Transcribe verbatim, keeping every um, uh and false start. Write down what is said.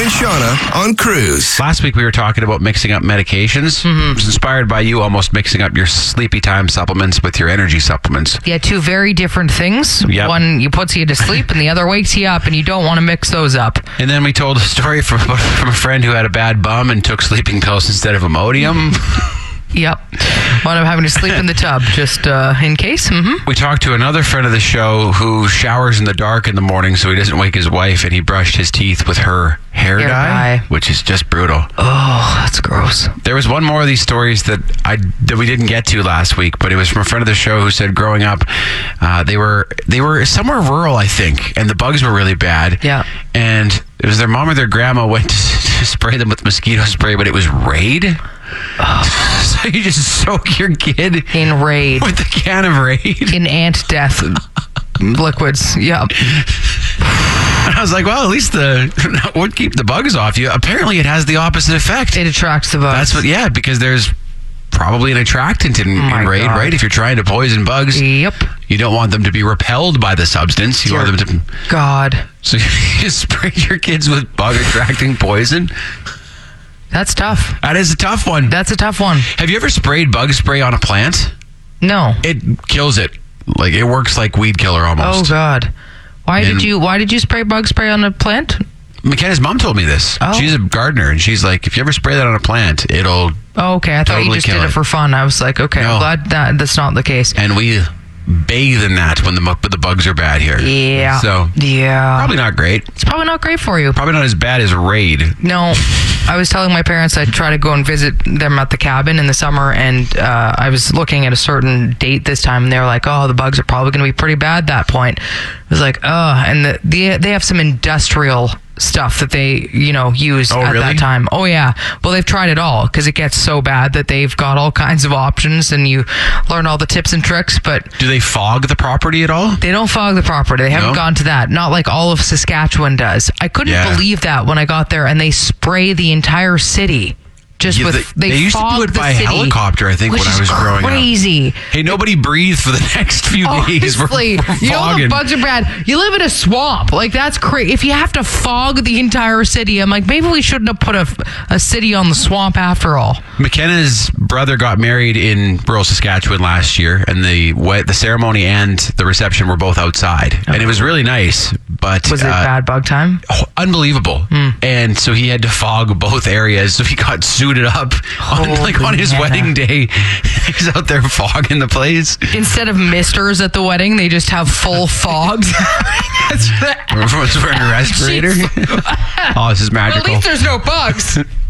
and Shauna on Cruise. Last week we were talking about mixing up medications. Mm-hmm. It was inspired by you almost mixing up your sleepy time supplements with your energy supplements. Yeah, two very different things. Yep. One you puts you to sleep and the other wakes you up, and you don't want to mix those up. And then we told a story from, from a friend who had a bad bum and took sleeping pills instead of Imodium. Yep. Wound up having to sleep in the tub just uh, in case. Mm-hmm. We talked to another friend of the show who showers in the dark in the morning so he doesn't wake his wife, and he brushed his teeth with her hair, Hair dye, dye. which is just brutal. Oh, that's gross. There was one more of these stories that I that we didn't get to last week, but it was from a friend of the show who said growing up, uh, they were they were somewhere rural, I think, and the bugs were really bad. Yeah. And it was their mom or their grandma went to, to spray them with mosquito spray, but it was Raid. Oh. So you just soak your kid In Raid. with a can of Raid. In ant death liquids. Yep. And I was like, well, at least the would keep the bugs off you. Apparently, it has the opposite effect. It attracts the bugs. That's what, yeah, because there's probably an attractant in, Oh my in Raid, God. right? If you're trying to poison bugs, Yep. you don't want them to be repelled by the substance. You Dear want them to. God. So you spray your kids with bug attracting poison. That's tough. That is a tough one. That's a tough one. Have you ever sprayed bug spray on a plant? No. It kills it. Like it works like weed killer Oh almost. God. Why And- did you why did you spray bug spray on a plant? McKenna's mom told me this. Oh. She's a gardener, and she's like, if you ever spray that on a plant, it'll. Oh, okay. I thought you Totally just kill did it it. for fun. I was like, okay, No. I'm glad that that's not the case. And we bathe in that when the mu- when the bugs are bad here. Yeah. So Yeah. probably not great. It's probably not great for you. Probably not as bad as Raid. No. I was telling my parents I'd try to go and visit them at the cabin in the summer, and uh, I was looking at a certain date this time, and they were like, oh, the bugs are probably going to be pretty bad at that point. I was like, oh, and the, the, they have some industrial stuff that they, you know, use Oh, at really? that time. Oh, yeah. Well, they've tried it all because it gets so bad that they've got all kinds of options, and you learn all the tips and tricks, but Do they fog the property at all? they don't fog the property. They haven't No? gone to that. Not like all of Saskatchewan does. I couldn't Yeah. believe that when I got there and they spray the entire city. Just Yeah, with they- they, they used to do fog it the by city, helicopter, I think, which when I is was growing up. crazy. Hey, nobody breathe for the next few days. We're, Honestly, we're you know the fogging. bugs are bad. You live in a swamp, like that's crazy. If you have to fog the entire city, I'm like, maybe we shouldn't have put a, a city on the swamp after all. McKenna's brother got married in rural Saskatchewan last year, and the wed- the ceremony and the reception were both outside, and it was really nice. But Was it uh, bad bug time? oh, unbelievable. And so he had to fog both areas. So he got suited up on, like on his Holy wedding Hannah. day. He's out there fogging the place. Instead of misters at the wedding, they just have full fogs. That's Everyone's wearing a respirator. Oh, this is Well, at magical. least there's no bugs.